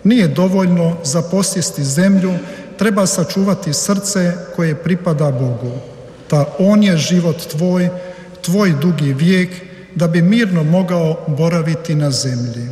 Nije dovoljno za posjesti zemlju, treba sačuvati srce koje pripada Bogu. Da On je život tvoj dugi vijek, da bi mirno mogao boraviti na zemlji.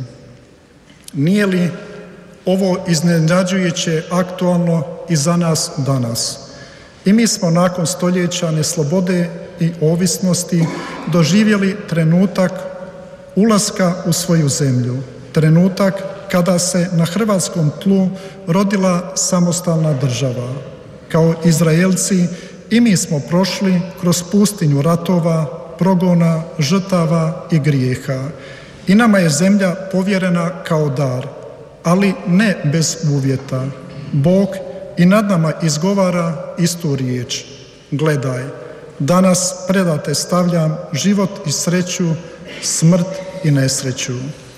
Nije li ovo iznenađujuće aktualno i za nas danas? I mi smo nakon stoljeća neslobode i ovisnosti doživjeli trenutak ulaska u svoju zemlju, trenutak kada se na hrvatskom tlu rodila samostalna država. Kao Izraelci i mi smo prošli kroz pustinju ratova, progona, žrtava i grijeha. I nama je zemlja povjerena kao dar, ali ne bez uvjeta. Bog i nad nama izgovara istu riječ. Gledaj, danas predate stavljam život i sreću, smrt i nesreću.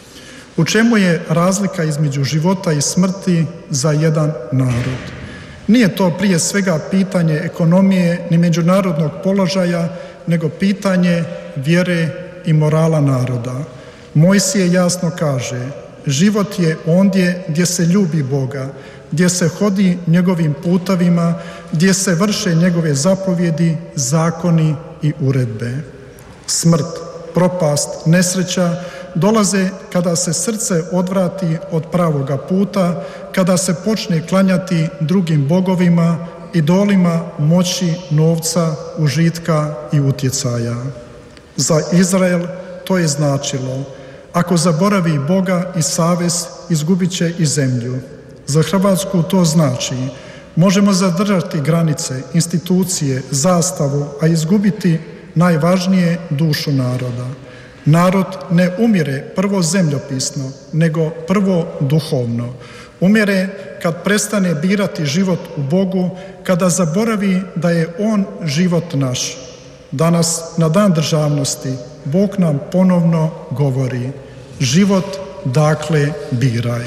U čemu je razlika između života i smrti za jedan narod? Nije to prije svega pitanje ekonomije ni međunarodnog položaja, nego pitanje vjere i morala naroda. Mojsije jasno kaže, život je ondje gdje se ljubi Boga, gdje se hodi njegovim putevima, gdje se vrše njegove zapovjedi, zakoni i uredbe. Smrt, propast, nesreća dolaze kada se srce odvrati od pravoga puta, kada se počne klanjati drugim bogovima, idolima moći, novca, užitka i utjecaja. Za Izrael to je značilo, ako zaboravi Boga i savez, izgubit će i zemlju. Za Hrvatsku to znači, možemo zadržati granice, institucije, zastavu, a izgubiti najvažnije, dušu naroda. Narod ne umire prvo zemljopisno, nego prvo duhovno. Umire kad prestane birati život u Bogu, kada zaboravi da je On život naš. Danas, na Dan državnosti, Bog nam ponovno govori, život dakle biraj.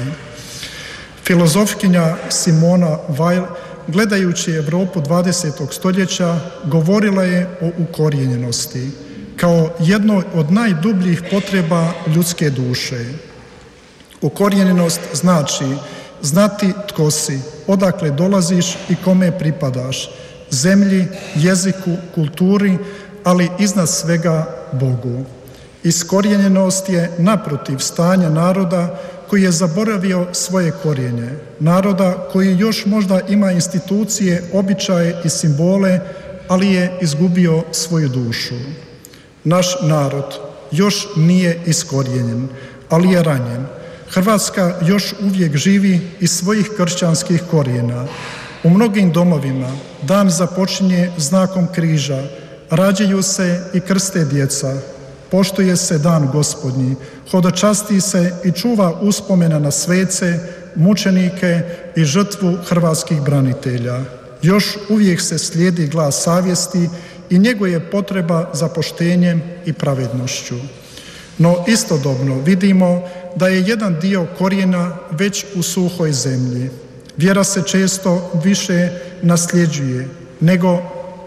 Filozofkinja Simona Weil, gledajući Europu 20. stoljeća, govorila je o ukorijenjenosti kao jednoj od najdubljih potreba ljudske duše. Ukorijenjenost znači znati tko si, odakle dolaziš i kome pripadaš, zemlji, jeziku, kulturi, ali iznad svega Bogu. Iskorijenjenost je naprotiv stanja naroda koji je zaboravio svoje korijenje, naroda koji još možda ima institucije, običaje i simbole, ali je izgubio svoju dušu. Naš narod još nije iskorijenjen, ali je ranjen. Hrvatska još uvijek živi iz svojih kršćanskih korijena. U mnogim domovima dan započinje znakom križa, rađaju se i krste djeca, poštuje se dan Gospodnji, hodočasti se i čuva uspomena na svece, mučenike i žrtvu hrvatskih branitelja. Još uvijek se slijedi glas savjesti i njeguje potreba za poštenjem i pravednošću. No istodobno vidimo da je jedan dio korijena već u suhoj zemlji. Vjera se često više nasljeđuje nego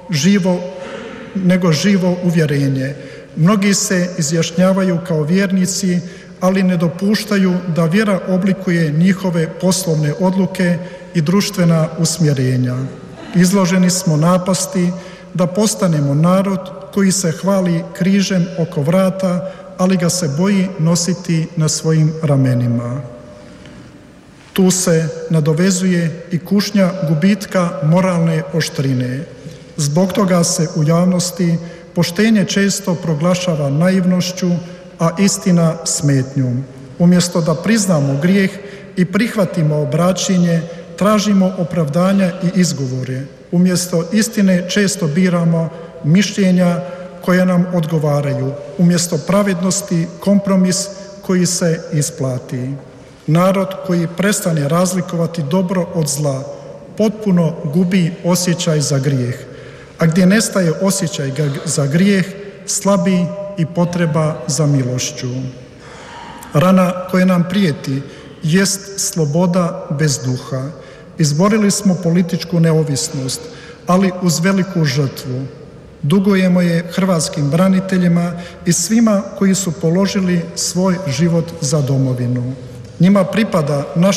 živo uvjerenje. Mnogi se izjašnjavaju kao vjernici, ali ne dopuštaju da vjera oblikuje njihove poslovne odluke i društvena usmjerenja. Izloženi smo napasti da postanemo narod koji se hvali križem oko vrata, ali ga se boji nositi na svojim ramenima. Tu se nadovezuje i kušnja gubitka moralne oštrine. Zbog toga se u javnosti poštenje često proglašava naivnošću, a istina smetnjom. Umjesto da priznamo grijeh i prihvatimo obraćenje, tražimo opravdanja i izgovore. Umjesto istine često biramo mišljenja koja nam odgovaraju. Umjesto pravednosti kompromis koji se isplati. Narod koji prestane razlikovati dobro od zla potpuno gubi osjećaj za grijeh. A gdje nestaje osjećaj za grijeh, slabi i potreba za milošću. Rana koja nam prijeti jest sloboda bez duha. Izborili smo političku neovisnost, ali uz veliku žrtvu. Dugujemo je hrvatskim braniteljima i svima koji su položili svoj život za domovinu. Njima pripada naš